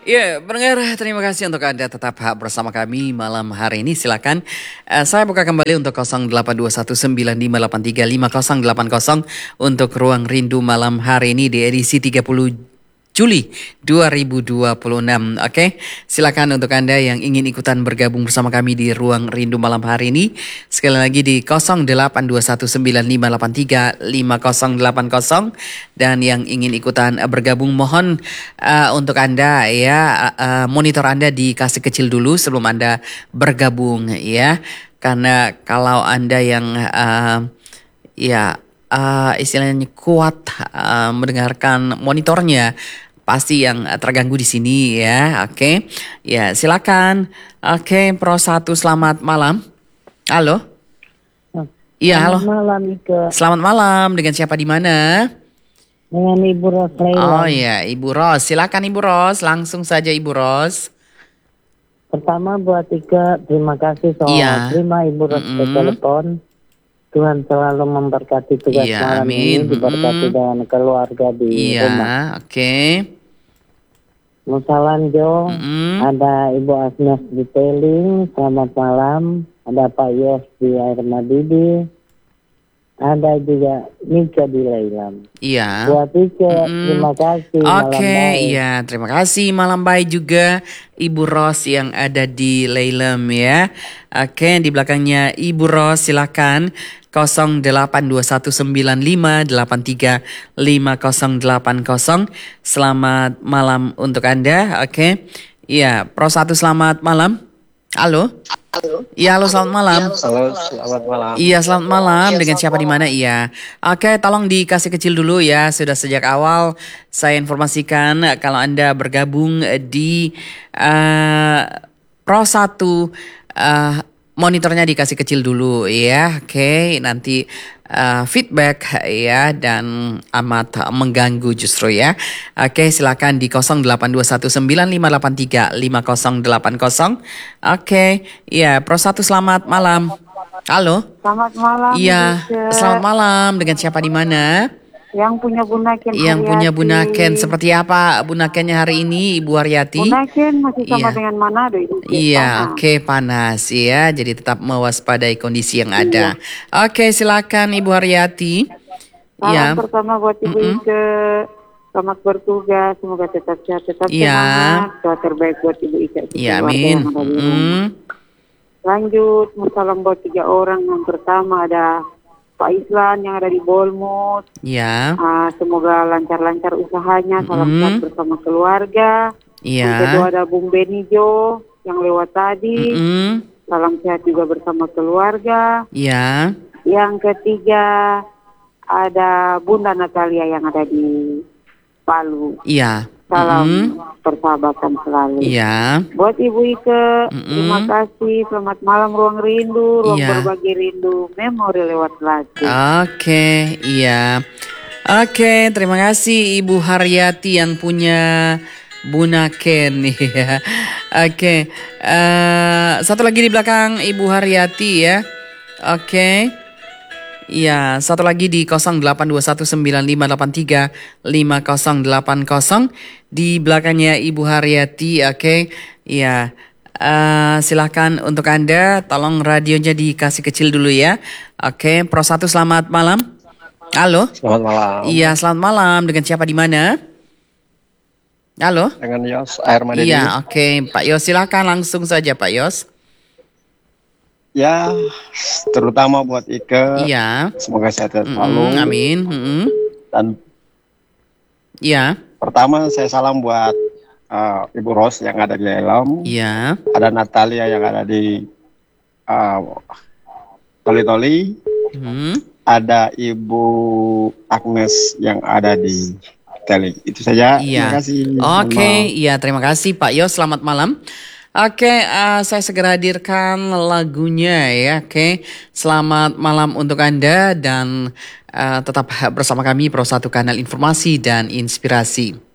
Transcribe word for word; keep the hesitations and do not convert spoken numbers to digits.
Ya, pendengar, terima kasih untuk Anda tetap bersama kami malam hari ini. Silakan eh, saya buka kembali untuk nol delapan dua satu sembilan lima delapan tiga lima nol delapan nol untuk Ruang Rindu malam hari ini di edisi tiga puluh Juli dua ribu dua puluh enam. Oke, silakan untuk Anda yang ingin ikutan bergabung bersama kami di Ruang Rindu malam hari ini. Sekali lagi di nol delapan dua satu sembilan lima delapan tiga lima nol delapan nol, dan yang ingin ikutan uh, bergabung mohon uh, untuk Anda ya uh, monitor Anda dikasih kecil dulu sebelum Anda bergabung ya. Karena kalau Anda yang uh, ya uh, istilahnya kuat uh, mendengarkan monitornya, pasti yang terganggu di sini ya. Oke. Ya, silakan. Oke, Pro satu selamat malam. Halo. Iya, halo. Selamat malam, Ike. Selamat malam. Dengan siapa di mana? Dengan Ibu Ros Laila. Oh ya, Ibu Ros. Silakan Ibu Ros, langsung saja Ibu Ros. Pertama buat Ike, terima kasih soal Iya. terima Ibu Ros Mm-mm. ke telepon. Tuhan selalu memberkati tugas Iya, malam amin. ini, diberkati Mm-mm. dengan keluarga di Iya, rumah. oke. Musalanjo, Mm-mm. ada Ibu Agnes di Teling, selamat malam. Ada Pak Yos di Air Madidi. Ada juga Nika di Leilam. Iya. Buat Ike, Mm-mm. terima kasih. Malam Oke, baik. iya, terima kasih. Malam baik juga Ibu Ros yang ada di Leilem ya. Oke, di belakangnya Ibu Ros silakan nol delapan dua satu sembilan lima delapan tiga lima nol delapan nol. Selamat malam untuk Anda. Oke. Iya, Pro satu selamat malam. Halo. Iya, halo selamat malam. Halo, selamat malam. Iya, selamat malam. Dengan siapa di mana? Iya. Oke, tolong dikasih kecil dulu ya. Sudah sejak awal saya informasikan eh, kalau Anda bergabung eh, di eh, Pro satu, eh, monitornya dikasih kecil dulu ya. Oke, nanti eh, feedback ya dan amat mengganggu justru ya. Oke, silakan di nol delapan dua satu sembilan lima delapan tiga lima nol delapan nol. Oke, ya Pro satu selamat malam. Halo. Selamat malam. Iya, Ibu Ike. selamat malam. Dengan siapa di mana? Yang punya Bunaken Yang punya Haryati. Bunaken. Seperti apa Bunakennya hari ini, Ibu Haryati? Bunaken masih sama Iya. dengan Manado itu. Iya, oke, panas ya. Jadi tetap mewaspadai kondisi yang ada. Oke, silakan Ibu Haryati. Salam Iya. pertama buat Ibu Mm-mm. Ike. Selamat bertugas, semoga tetap sehat, tetap Iya. semangat. Doa terbaik buat Ibu Ike. Iya, keluarga amin. yang ada di rumah. Mm-mm. Lanjut, salam buat tiga orang. Yang pertama ada Pak Islan yang ada di Bolmut. Iya. Ah, semoga lancar-lancar usahanya. Salam Mm-mm. sehat bersama keluarga. Yang kedua Iya. ada Bung Benijo yang lewat tadi. Mm-mm. Salam sehat juga bersama keluarga. Iya. Yang ketiga ada Bunda Natalia yang ada di Palu. Iya. Salam Mm-mm. persahabatan selalu. Iya. Buat Ibu Ike, Mm-mm. terima kasih. Selamat malam Ruang Rindu, Ruang Iya. Berbagi Rindu, memori lewat lagu. Oke, iya. Oke, terima kasih Ibu Haryati yang punya Bunaken ya. Oke, eh, satu lagi di belakang Ibu Haryati ya. Oke. Iya, satu lagi di nol delapan dua satu sembilan lima delapan tiga lima nol delapan nol. Di belakangnya Ibu Haryati, oke. Iya, eh, silakan untuk Anda, tolong radionya dikasih kecil dulu ya. Oke, Pro satu selamat malam. Halo. Selamat malam. Iya, selamat malam. Dengan siapa di mana? Halo. Dengan Yos Air Madani. Iya, oke. Pak Yos, silakan langsung saja Pak Yos. Ya, terutama buat Ike. Iya. Semoga sehat Mm-mm, selalu. amin. Mm-mm. Dan Iya. pertama saya salam buat uh, Ibu Ros yang ada di Lelam. Iya. Ada Natalia yang ada di uh, Toli-Toli. Hmm. Ada Ibu Agnes yang ada di Teling. Itu saja. Iya. Terima kasih. Oke, Selamat iya terima kasih Pak Yos. Selamat malam. Oke, eh, saya segera hadirkan lagunya ya. Oke, selamat malam untuk Anda dan eh, tetap bersama kami Pro satu Kanal Informasi dan Inspirasi.